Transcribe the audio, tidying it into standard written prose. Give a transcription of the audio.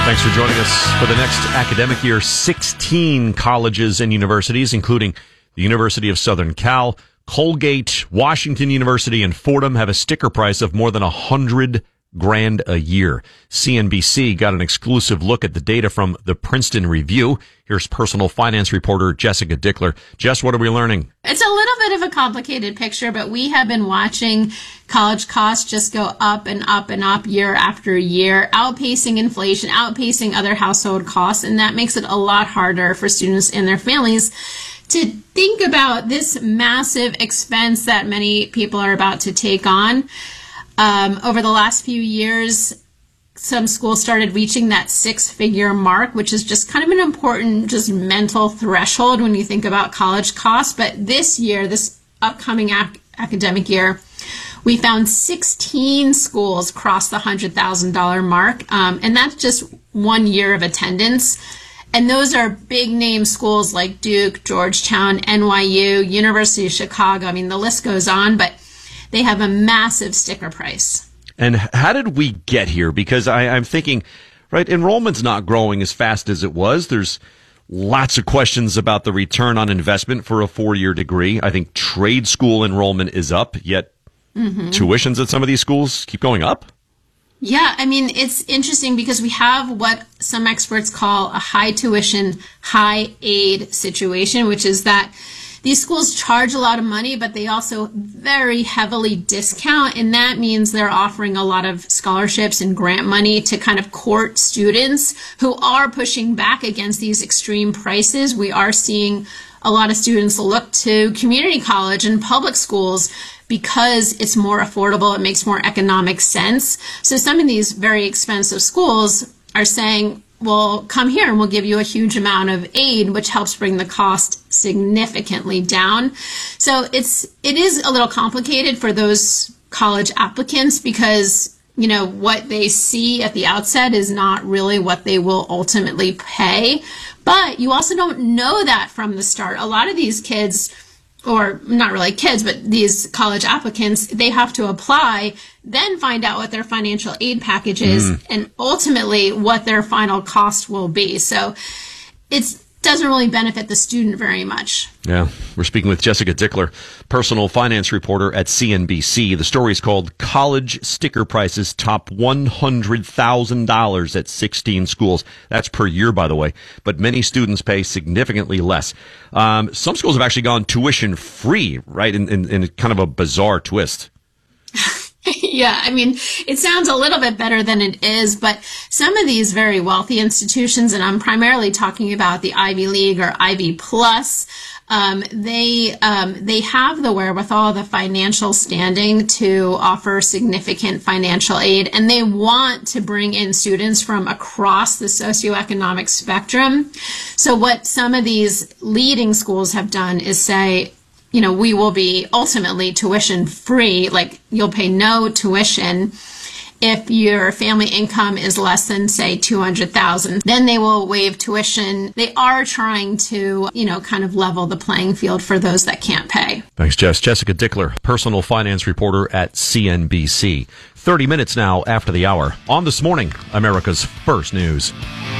Thanks for joining us for the next academic year. 16 colleges and universities, including the University of Southern Cal, Colgate, Washington University, and Fordham, have a sticker price of more than $100,000 a year. CNBC got an exclusive look at the data from the Princeton Review. Here's personal finance reporter Jessica Dickler. Jess, what are we learning? It's a little bit of a complicated picture, but we have been watching college costs just go up and up and up year after year, outpacing inflation, outpacing other household costs, and that makes it a lot harder for students and their families to think about this massive expense that many people are about to take on. Over the last few years, some schools started reaching that six-figure mark, which is just kind of an important just mental threshold when you think about college costs. But this year, this upcoming academic year, we found 16 schools cross the $100,000 mark, and that's just 1 year of attendance. And those are big-name schools like Duke, Georgetown, NYU, University of Chicago. I mean, the list goes on, but they have a massive sticker price. And how did we get here? Because I'm thinking, right, enrollment's not growing as fast as it was. There's lots of questions about the return on investment for a 4-year degree. I think trade school enrollment is up, yet tuitions at some of these schools keep going up. Yeah, I mean, it's interesting because we have what some experts call a high tuition, high aid situation, which is that these schools charge a lot of money, but they also very heavily discount, and that means they're offering a lot of scholarships and grant money to kind of court students who are pushing back against these extreme prices. We are seeing a lot of students look to community college and public schools because it's more affordable, it makes more economic sense. So some of these very expensive schools are saying, well, come here and we'll give you a huge amount of aid, which helps bring the cost significantly down. So it is a little complicated for those college applicants because, you know, what they see at the outset is not really what they will ultimately pay. But you also don't know that from the start. A lot of these kids, or not really kids, but these college applicants, they have to apply, then find out what their financial aid package is, and ultimately what their final cost will be. So it doesn't really benefit the student very much. Yeah, we're speaking with Jessica Dickler, personal finance reporter at CNBC. The story is called College Sticker Prices Top $100,000 at 16 schools. That's per year, by the way. But many students pay significantly less. Some schools have actually gone tuition free, right, in kind of a bizarre twist. Yeah, I mean, it sounds a little bit better than it is, but some of these very wealthy institutions, and I'm primarily talking about the Ivy League or Ivy Plus, they have the wherewithal, the financial standing to offer significant financial aid, and they want to bring in students from across the socioeconomic spectrum. So what some of these leading schools have done is say, you know, we will be ultimately tuition free, like you'll pay no tuition if your family income is less than, say, $200,000. Then they will waive tuition. They are trying to, you know, kind of level the playing field for those that can't pay. Thanks, Jess. Jessica Dickler, personal finance reporter at CNBC. 30 minutes now after the hour. On This Morning, America's First News.